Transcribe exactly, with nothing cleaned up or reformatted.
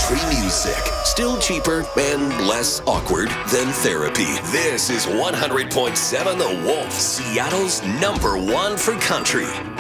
country music. Still cheaper and less awkward than therapy. This is one hundred point seven The Wolf, Seattle's number one for country.